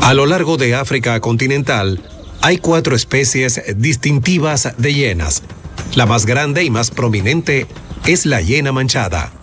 A lo largo de África continental, hay 4 especies distintivas de hienas. La más grande y más prominente es la hiena manchada.